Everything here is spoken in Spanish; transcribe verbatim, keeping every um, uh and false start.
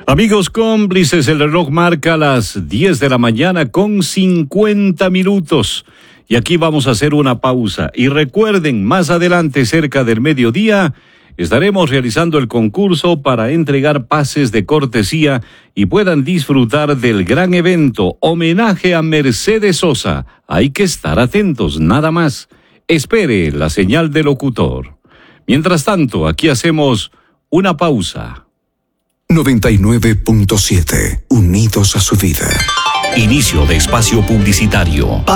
Amigos cómplices, el reloj marca las diez de la mañana con cincuenta minutos. Y aquí vamos a hacer una pausa. Y recuerden, más adelante, cerca del mediodía, estaremos realizando el concurso para entregar pases de cortesía y puedan disfrutar del gran evento Homenaje a Mercedes Sosa. Hay que estar atentos, nada más. Espere la señal del locutor. Mientras tanto, aquí hacemos una pausa. noventa y nueve punto siete, unidos a su vida. Inicio de espacio publicitario.